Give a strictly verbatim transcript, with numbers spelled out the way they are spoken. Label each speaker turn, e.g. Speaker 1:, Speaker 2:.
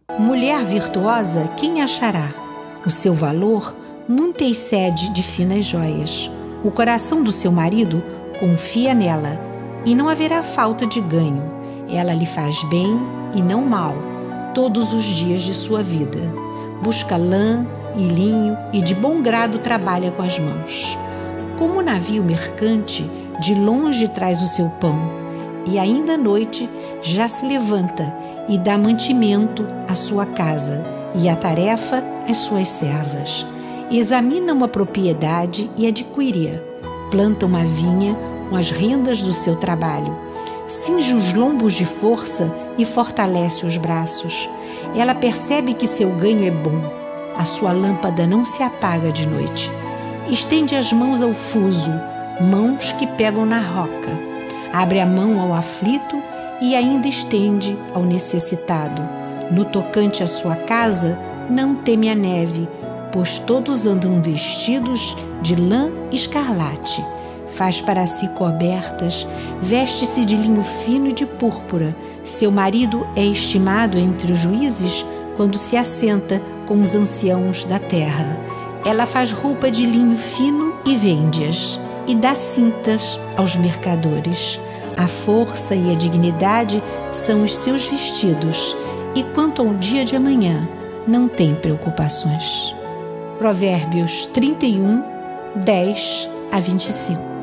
Speaker 1: Mulher virtuosa, quem achará? O seu valor muito excede de finas joias. O coração do seu marido confia nela, e não haverá falta de ganho. Ela lhe faz bem e não mal, todos os dias de sua vida. Busca lã e linho e de bom grado trabalha com as mãos. Como navio mercante, de longe traz o seu pão, e ainda à noite já se levanta e dá mantimento à sua casa e a tarefa às suas servas. Examina uma propriedade e adquire-a. Planta uma vinha com as rendas do seu trabalho. Cinge os lombos de força e fortalece os braços. Ela percebe que seu ganho é bom. A sua lâmpada não se apaga de noite. Estende as mãos ao fuso, mãos que pegam na roca. Abre a mão ao aflito e ainda estende ao necessitado. No tocante à sua casa, não teme a neve, pois todos andam vestidos de lã escarlate. Faz para si cobertas, veste-se de linho fino e de púrpura. Seu marido é estimado entre os juízes quando se assenta com os anciãos da terra. Ela faz roupa de linho fino e vende-as, e dá cintas aos mercadores. A força e a dignidade são os seus vestidos, e quanto ao dia de amanhã, não tem preocupações. Provérbios trinta e um, dez a vinte e cinco.